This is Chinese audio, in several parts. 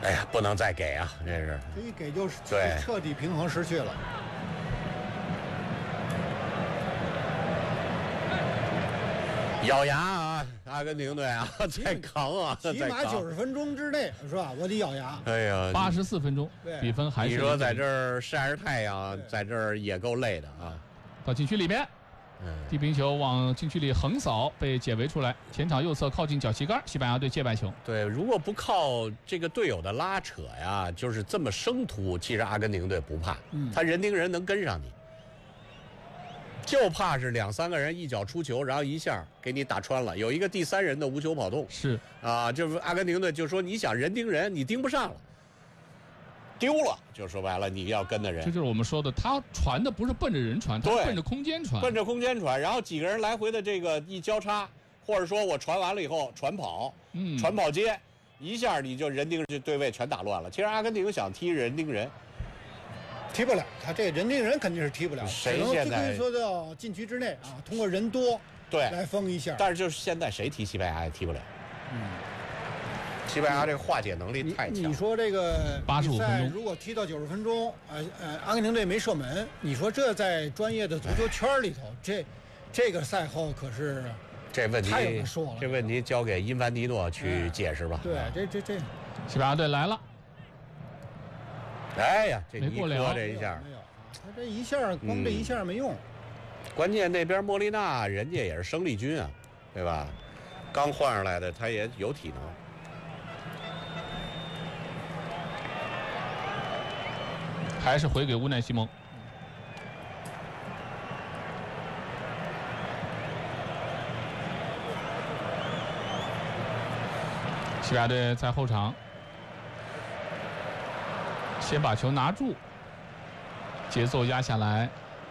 哎呀，不能再给啊！这是这一给就是对彻底平衡失去了。 咬牙啊，阿根廷队啊，再扛啊， 起码再扛 90分钟之内是吧？我得咬牙。 哎呀 ，84分钟，比分还是你说在这儿晒着太阳，在这儿也够累的啊。 到禁区里面，地平球往禁区里横扫，被解围出来，前场右侧靠近脚旗杆，西班牙队接白球。 对，如果不靠这个队友的拉扯呀，就是这么生突，其实阿根廷队不怕，他人盯人能跟上你。就怕是2、3个人一脚出球，然后一下给你打穿了，有一个第3人的无球跑动。 是啊，就是阿根廷队就说你想人盯人，你盯不上了，丢了，就说白了你要跟的人。 这就是我们说的，他传的不是奔着人传，他是奔着空间传， 奔着空间传，然后几个人来回的这个一交叉，或者说我传完了以后传跑，传跑接，一下你就人盯这对位全打乱了。其实阿根廷想踢人盯人。 踢不了，他这人盯人肯定是踢不了， 谁现在说到禁区之内啊，通过人多对来封一下。 但是就是现在谁踢西班牙也踢不了。西班牙这个化解能力太强。 你说这个 85分钟， 如果踢到90分钟，阿根廷队没射门，你说这在专业的足球圈里头，这个赛后可是这问题太有的说了。 这问题交给因凡蒂诺去解释吧。 对，这西班牙队来了。 哎呀，这没过了这一下没有，他这一下光这一下没用。 关键那边莫莉娜人家也是生力军啊，对吧？刚换上来的他也有体能。 还是回给乌奈西蒙。西班牙队在后场。先把球拿住，节奏压下来，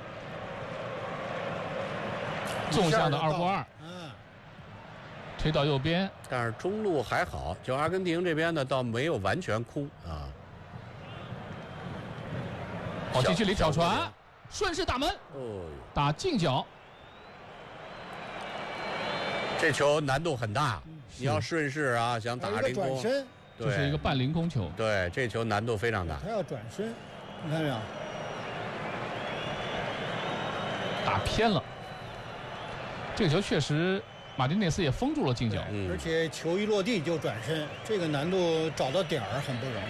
纵向的2过2，推到右边， 但是中路还好，就阿根廷这边呢倒没有完全哭啊。 禁区里挑传，顺势打门，打近角。 这球难度很大，你要顺势啊，想打凌空。 这是一个半凌空球， 对，这球难度非常大。 他要转身，你看没有？ 打偏了。这个球确实，马丁内斯也封住了近角， 而且球一落地就转身，这个难度找到点儿很不容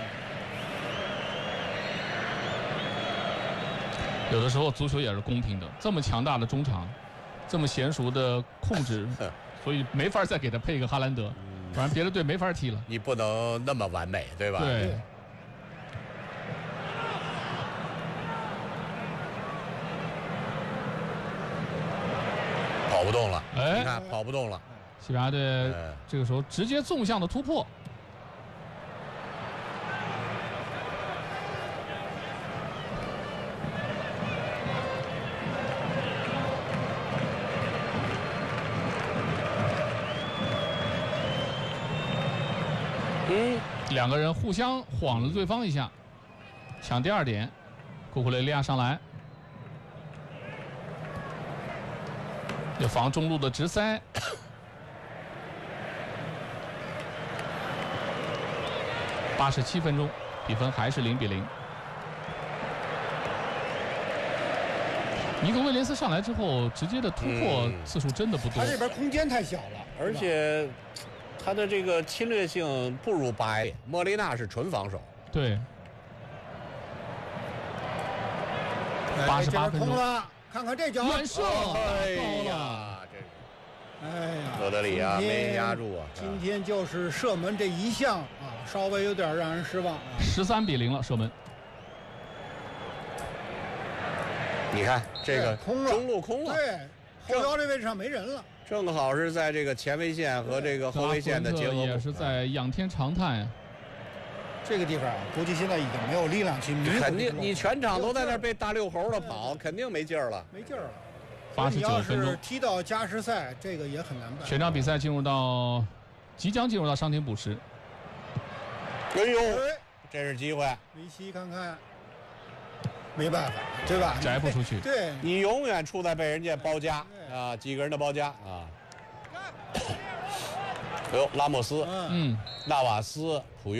易。有的时候足球也是公平的，这么强大的中场，这么娴熟的控制，所以没法再给他配一个哈兰德。不然别的队没法踢了， 你不能那么完美，对吧？ 对。 跑不动了，你看跑不动了。 西班牙队这个时候直接纵向的突破。2个人互相晃了对方一下，抢第2点，库库雷利亚上来，要防中路的直塞。87分钟，比分还是0-0。尼克威廉斯上来之后，直接的突破次数真的不多。 他这边空间太小了， 而且。他的这个侵略性不如巴耶，莫莉娜是纯防守。 对，88分钟了，看看这脚远射， 哎呀，这是， 哎呀， 罗德里啊没压住啊。 今天就是射门这一项啊，稍微有点让人失望。 13-0了，射门。 你看这个空了， 中路空了， 对，后腰这位置上没人了。 正好是在这个前卫线和这个后卫线的结合， 也是在仰天长叹呀。 这个地方估计现在已经没有力量去弥补。 肯定，你全场都在那被大溜猴的跑，肯定没劲儿了， 没劲儿了。 89分钟， 踢到加时赛，这个也很难办。 全场比赛即将进入到伤停补时。 哎呦，这是机会。 梅西看看，没办法，对吧？ 摘不出去。 对， 你永远处在被人家包夹啊，几个人的包夹啊。哎呦，拉莫斯， 纳瓦斯，普约。